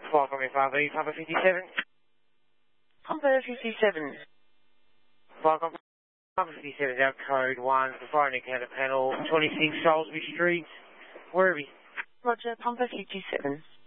Welcome FRV, Papa 57. Papa 57. Welcome Papa 57, our code 1, providing encounter panel, 26 Salisbury Street, Werribee. Roger, Papa 57.